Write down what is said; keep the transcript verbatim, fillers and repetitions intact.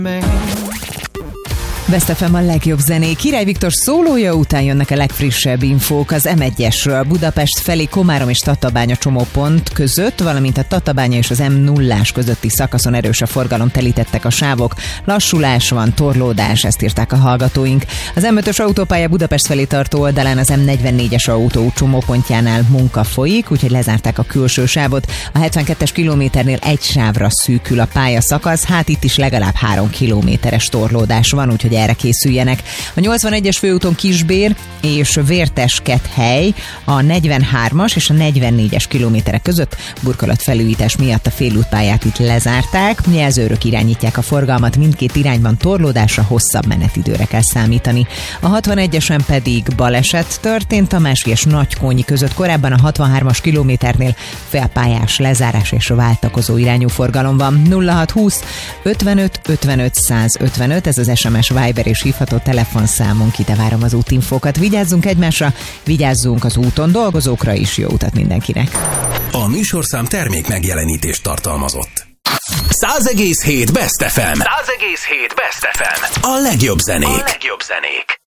Best ef em a legjobb zenék. Király Viktor szólója után jönnek a legfrissebb infók az em egyesről. Budapest felé Komárom és Tatabánya csomópont között, valamint a Tatabánya és az em nullás közötti szakaszon erős a forgalom, telítettek a sávok. Lassulás van, torlódás, ezt írták a hallgatóink. Az em ötös autópálya Budapest felé tartó oldalán az em negyvennégyes autóút csomópontjánál munka folyik, úgyhogy lezárták a külső sávot. A hetvenkettes kilométernél egy sávra szűkül a pályaszakasz, hát itt is legalább három kilométeres torlódás van, úgyhogy erre készüljenek. A nyolcvanegyes főúton Kisbér és Vérteskethely, a negyvenhármas és a negyvennégyes kilométerek között burkolatfelújítás miatt a félútpályát itt lezárták. Jelzőrök irányítják a forgalmat, mindkét irányban torlódásra, hosszabb menetidőre kell számítani. A hatvanegyesen pedig baleset történt a Másies Nagykónyi között, korábban a hatvanhármas kilométernél félpályás lezárás és váltakozó irányú forgalom van. nulla hat húsz ötvenöt ötvenöt százötvenöt, ez az es em es, Viber és hívható telefonszámunk, ide várom az útinfókat. Vigyázzunk egymásra, vigyázzunk az úton dolgozókra is, jó utat mindenkinek. A műsorszám termék megjelenítést tartalmazott. száz egész hét Best ef em. száz egész hét Best ef em. A legjobb zenék. A legjobb zenék.